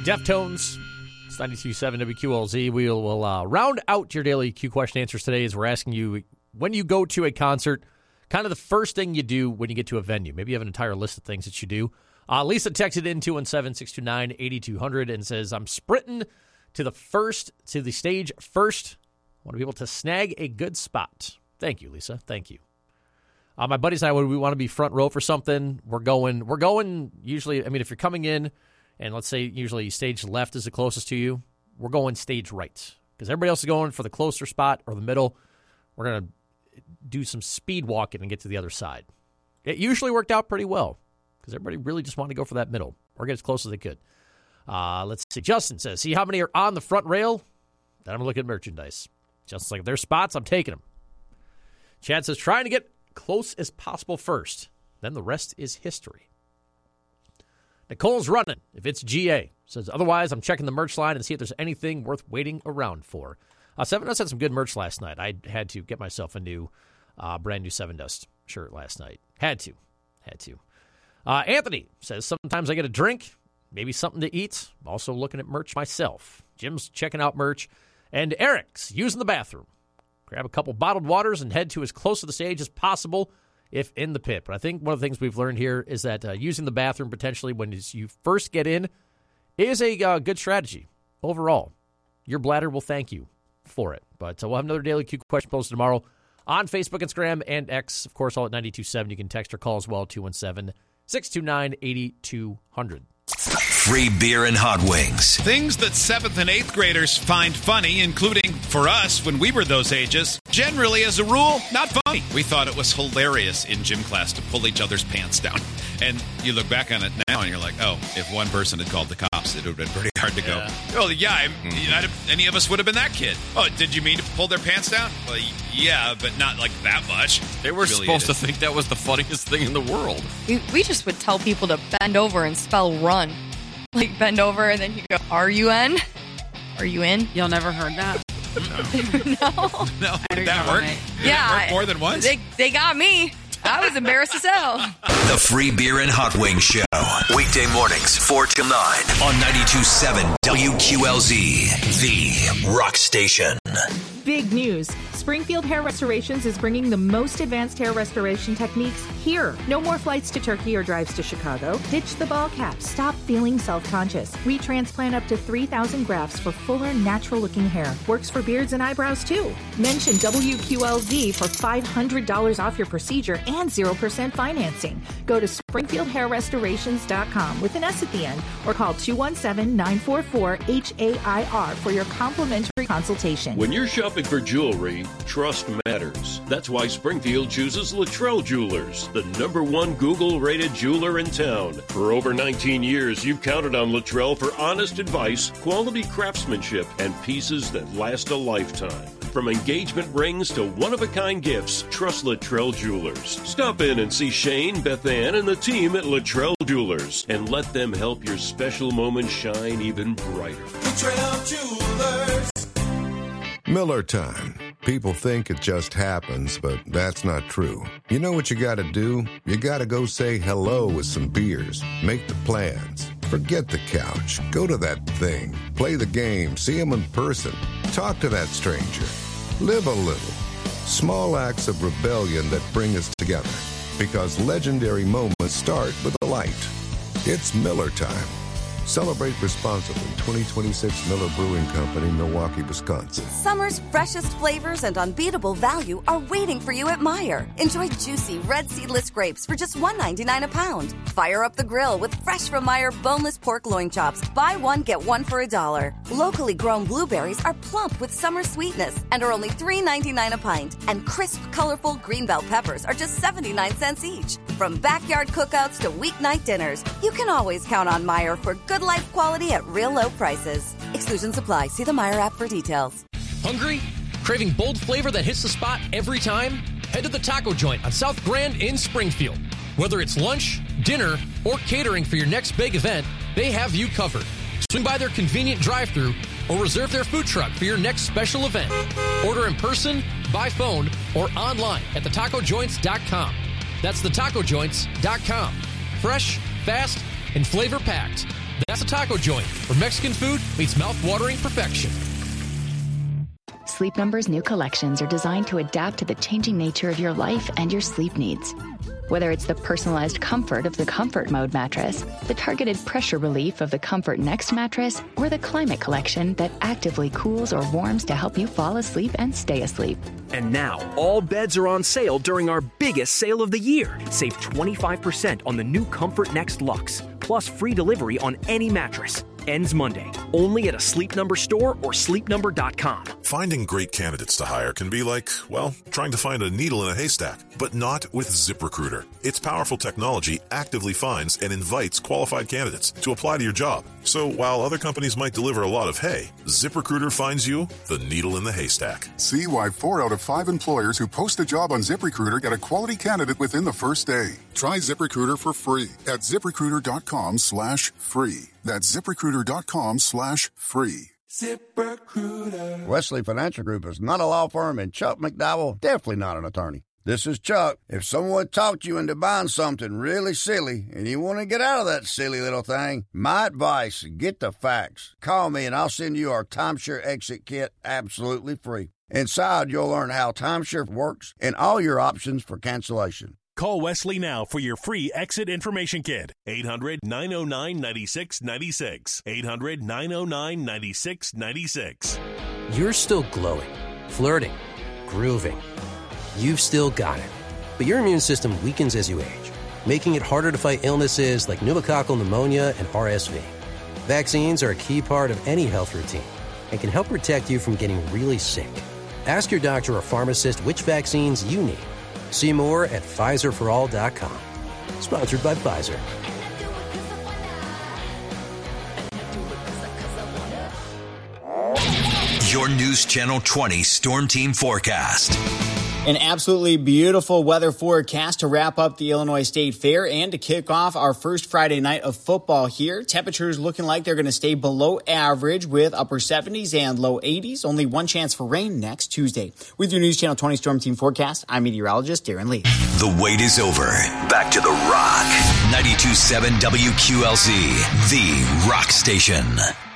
Deftones. It's 92.7 WQLZ. We will round out your daily Q question answers today as we're asking you, when you go to a concert, kind of the first thing you do when you get to a venue. Maybe you have an entire list of things that you do. Lisa texted in 217-629-8200 and says, I'm sprinting to the stage first. I want to be able to snag a good spot. Thank you, Lisa. Thank you. My buddies and I, when we want to be front row for something, we're going usually, I mean, if you're coming in, and let's say usually stage left is the closest to you, we're going stage right. Because everybody else is going for the closer spot or the middle. We're going to do some speed walking and get to the other side. It usually worked out pretty well because everybody really just wanted to go for that middle or get as close as they could. Let's see. Justin says, see how many are on the front rail? Then I'm going to look at merchandise. Justin's like, if there's spots, I'm taking them. Chad says, trying to get close as possible first. Then the rest is history. Nicole's running if it's GA. Says, otherwise, I'm checking the merch line and see if there's anything worth waiting around for. Seven Dust had some good merch last night. I had to get myself a new, brand new Seven Dust shirt last night. Had to. Anthony says, sometimes I get a drink, maybe something to eat. I'm also looking at merch myself. Jim's checking out merch. And Eric's using the bathroom. Grab a couple bottled waters and head to as close to the stage as possible if in the pit. But I think one of the things we've learned here is that using the bathroom potentially when you first get in is a good strategy overall. Your bladder will thank you for it. But we'll have another Daily Q question posted tomorrow on Facebook, Instagram, and X. Of course, all at 92.7. You can text or call as well, 217-629-8200. Free beer and hot wings. Things that 7th and 8th graders find funny, including, for us, when we were those ages, generally, as a rule, not funny. We thought it was hilarious in gym class to pull each other's pants down. And you look back on it now and you're like, oh, if one person had called the cops, it would have been pretty hard to go. Well, yeah, any of us would have been that kid. Oh, did you mean to pull their pants down? Well, yeah, but not like that much. They were supposed to think that was the funniest thing in the world. We just would tell people to bend over and spell run. Like bend over and then you go, R-U-N? Are you in? Y'all never heard that? No. Did that work? Yeah. Did it work more than once? They got me. I was embarrassed as hell. The Free Beer and Hot Wings Show. Weekday mornings, 4 till 9 on 92.7 WQLZ, the rock station. Big news. Springfield Hair Restorations is bringing the most advanced hair restoration techniques here. No more flights to Turkey or drives to Chicago. Ditch the ball cap. Stop feeling self-conscious. We transplant up to 3,000 grafts for fuller, natural-looking hair. Works for beards and eyebrows, too. Mention WQLZ for $500 off your procedure and 0% financing. Go to SpringfieldHairRestorations.com with an S at the end or call 217-944-HAIR for your complimentary consultation. When you're shopping for jewelry, trust matters. That's why Springfield chooses Luttrell Jewelers, the #1 Google-rated jeweler in town. For over 19 years, you've counted on Luttrell for honest advice, quality craftsmanship, and pieces that last a lifetime. From engagement rings to one-of-a-kind gifts, trust Luttrell Jewelers. Stop in and see Shane, Beth Ann, and the team at Luttrell Jewelers, and let them help your special moment shine even brighter. Luttrell Jewelers. Miller time. People think it just happens, but that's not true. You know what you gotta do? You gotta go say hello with some beers. Make the plans. Forget the couch. Go to that thing. Play the game. See them in person. Talk to that stranger. Live a little. Small acts of rebellion that bring us together. Because legendary moments start with a light. It's Miller time. Celebrate responsibly. 2026 Miller Brewing Company, Milwaukee, Wisconsin. Summer's freshest flavors and unbeatable value are waiting for you at Meijer. Enjoy juicy red seedless grapes for just $1.99 a pound. Fire up the grill with fresh from Meijer boneless pork loin chops. Buy one, get one for $1. Locally grown blueberries are plump with summer sweetness and are only $3.99 a pint. And crisp, colorful green bell peppers are just 79 cents each. From backyard cookouts to weeknight dinners, you can always count on Meijer for good life quality at real low prices. Exclusions apply. See the Meijer app for details. Hungry? Craving bold flavor that hits the spot every time? Head to the Taco Joint on South Grand in Springfield. Whether it's lunch, dinner, or catering for your next big event, they have you covered. Swing by their convenient drive-thru or reserve their food truck for your next special event. Order in person, by phone, or online at thetacojoints.com. That's thetacojoints.com. Fresh, fast, and flavor-packed. That's a taco joint where Mexican food meets mouth-watering perfection. Sleep Number's new collections are designed to adapt to the changing nature of your life and your sleep needs. Whether it's the personalized comfort of the Comfort Mode mattress, the targeted pressure relief of the Comfort Next mattress, or the Climate Collection that actively cools or warms to help you fall asleep and stay asleep. And now, all beds are on sale during our biggest sale of the year. Save 25% on the new Comfort Next Luxe, plus free delivery on any mattress. Ends Monday. Only at a Sleep Number store or sleepnumber.com. Finding great candidates to hire can be like, well, trying to find a needle in a haystack, but not with ZipRecruiter. Its powerful technology actively finds and invites qualified candidates to apply to your job. So while other companies might deliver a lot of hay, ZipRecruiter finds you the needle in the haystack. See why 4 out of 5 employers who post a job on ZipRecruiter get a quality candidate within the first day. Try ZipRecruiter for free at ZipRecruiter.com/free. That's ZipRecruiter.com/free. ZipRecruiter. Wesley Financial Group is not a law firm, and Chuck McDowell definitely not an attorney. This is Chuck. If someone talked you into buying something really silly and you want to get out of that silly little thing, my advice, get the facts. Call me and I'll send you our timeshare exit kit absolutely free. Inside, you'll learn how timeshare works and all your options for cancellation. Call Wesley now for your free exit information kit. 800-909-9696. 800-909-9696. You're still glowing, flirting, grooving. You've still got it. But your immune system weakens as you age, making it harder to fight illnesses like pneumococcal pneumonia and RSV. Vaccines are a key part of any health routine and can help protect you from getting really sick. Ask your doctor or pharmacist which vaccines you need. See more at PfizerForAll.com. Sponsored by Pfizer. Your News Channel 20 Storm Team Forecast. An absolutely beautiful weather forecast to wrap up the Illinois State Fair and to kick off our first Friday night of football here. Temperatures looking like they're going to stay below average with upper 70s and low 80s. Only one chance for rain next Tuesday. With your News Channel 20 Storm Team Forecast, I'm meteorologist Darren Lee. The wait is over. Back to the Rock. 92.7 WQLZ, the Rock Station.